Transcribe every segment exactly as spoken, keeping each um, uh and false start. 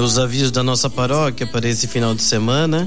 Os avisos da nossa paróquia para esse final de semana.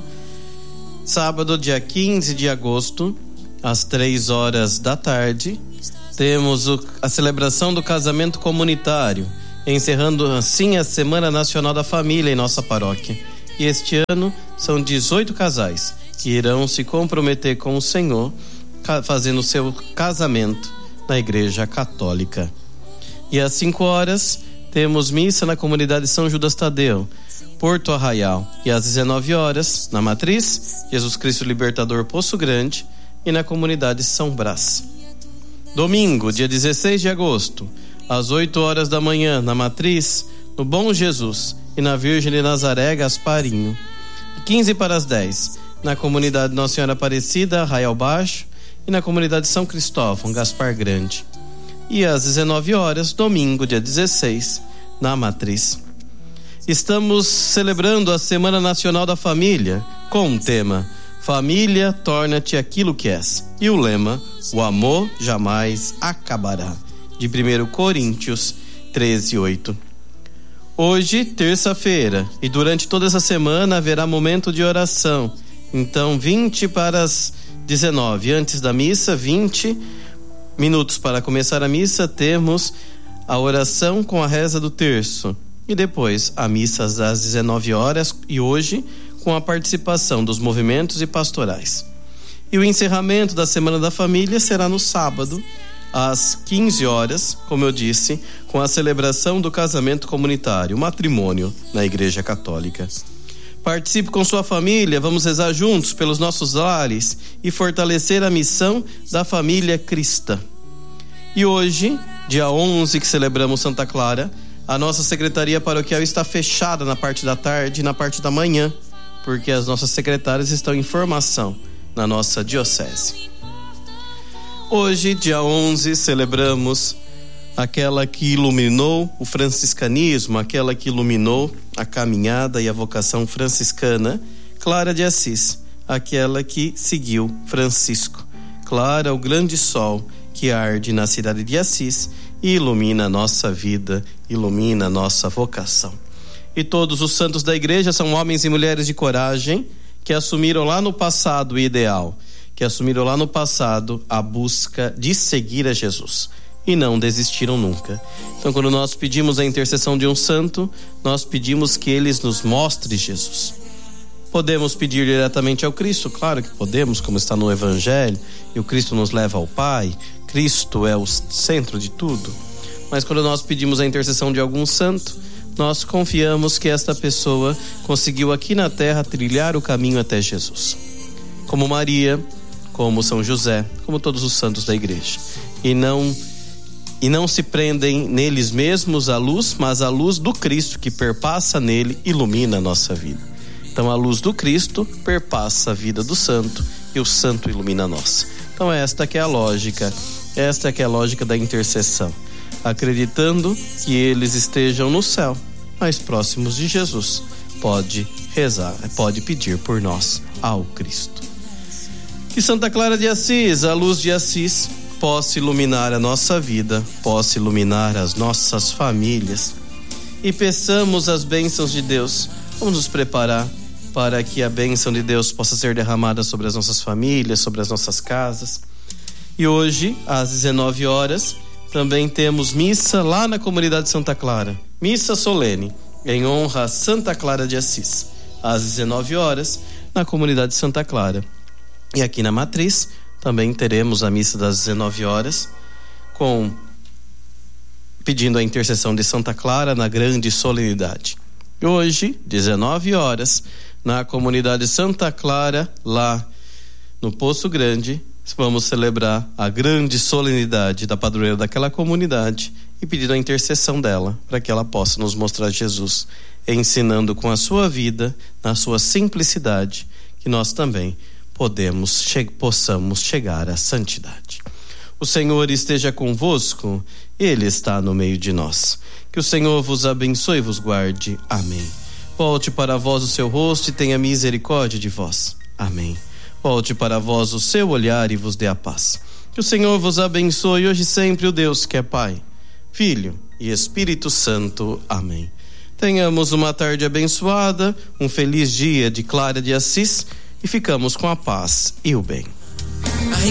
Sábado, dia quinze de agosto, às três horas da tarde, temos o, a celebração do casamento comunitário, encerrando assim a Semana Nacional da Família em nossa paróquia. E este ano são dezoito casais que irão se comprometer com o Senhor, fazendo o seu casamento na Igreja Católica. E às cinco horas temos missa na comunidade São Judas Tadeu, Porto Arraial. E às dezenove horas, na Matriz, Jesus Cristo Libertador, Poço Grande, e na comunidade São Brás. Domingo, dia dezesseis de agosto, às oito horas da manhã, na Matriz, no Bom Jesus, e na Virgem de Nazaré, Gasparinho. E quinze para as dez, na comunidade Nossa Senhora Aparecida, Arraial Baixo, e na comunidade São Cristóvão, Gaspar Grande. E às dezenove horas, domingo, dia dezesseis, na Matriz. Estamos celebrando a Semana Nacional da Família com o tema Família, torna-te aquilo que és. E o lema, o amor jamais acabará, de primeira Coríntios treze, oito. Hoje, terça-feira, e durante toda essa semana haverá momento de oração. Então, vinte para as dezenove, antes da missa, vinte minutos para começar a missa, temos a oração com a reza do terço. E depois, a missa às dezenove horas, e hoje, com a participação dos movimentos e pastorais. E o encerramento da Semana da Família será no sábado, às quinze horas, como eu disse, com a celebração do casamento comunitário, o matrimônio na Igreja Católica. Participe com sua família, vamos rezar juntos pelos nossos lares e fortalecer a missão da família cristã. E hoje, dia onze, que celebramos Santa Clara, a nossa secretaria paroquial está fechada na parte da tarde e na parte da manhã, porque as nossas secretárias estão em formação na nossa diocese. Hoje, dia onze, celebramos aquela que iluminou o franciscanismo, aquela que iluminou a caminhada e a vocação franciscana, Clara de Assis, aquela que seguiu Francisco. Clara, o grande sol que arde na cidade de Assis e ilumina a nossa vida, ilumina a nossa vocação. E todos os santos da igreja são homens e mulheres de coragem que assumiram lá no passado o ideal, que assumiram lá no passado a busca de seguir a Jesus e não desistiram nunca. Então, quando nós pedimos a intercessão de um santo, nós pedimos que eles nos mostre Jesus. Podemos pedir diretamente ao Cristo? Claro que podemos, como está no Evangelho, e o Cristo nos leva ao Pai, Cristo é o centro de tudo. Mas quando nós pedimos a intercessão de algum santo, nós confiamos que esta pessoa conseguiu aqui na terra trilhar o caminho até Jesus. Como Maria, como São José, como todos os santos da igreja. E não, e não se prendem neles mesmos a luz, mas a luz do Cristo que perpassa nele ilumina a nossa vida. Então a luz do Cristo perpassa a vida do santo e o santo ilumina a nossa. Então esta que é a lógica, esta que é a lógica da intercessão. Acreditando que eles estejam no céu, mais próximos de Jesus, pode rezar, pode pedir por nós ao Cristo. Que Santa Clara de Assis, a luz de Assis, possa iluminar a nossa vida, possa iluminar as nossas famílias. E peçamos as bênçãos de Deus. Vamos nos preparar para que a bênção de Deus possa ser derramada sobre as nossas famílias, sobre as nossas casas. E hoje, às dezenove horas, também temos missa lá na comunidade Santa Clara. Missa solene, em honra a Santa Clara de Assis. Às dezenove horas, na comunidade Santa Clara. E aqui na Matriz, também teremos a missa das dezenove horas, com pedindo a intercessão de Santa Clara na grande solenidade. Hoje, dezenove horas, na comunidade Santa Clara, lá no Poço Grande, vamos celebrar a grande solenidade da padroeira daquela comunidade e pedir a intercessão dela para que ela possa nos mostrar Jesus, ensinando com a sua vida, na sua simplicidade, que nós também podemos, che- possamos chegar à santidade. O Senhor esteja convosco, Ele está no meio de nós. Que o Senhor vos abençoe e vos guarde. Amém. Volte para vós o seu rosto e tenha misericórdia de vós. Amém. Volte para vós o seu olhar e vos dê a paz. Que o Senhor vos abençoe hoje e sempre, o Deus que é Pai, Filho e Espírito Santo. Amém. Tenhamos uma tarde abençoada, um feliz dia de Clara de Assis e ficamos com a paz e o bem.